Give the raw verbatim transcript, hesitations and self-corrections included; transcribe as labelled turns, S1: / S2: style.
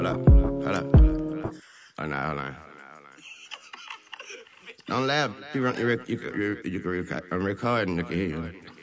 S1: Hold up, hold up. Hold on, hold on. Don't laugh. You, run, you, rec- you, you, you, you, rec- I'm recording. You can hear you.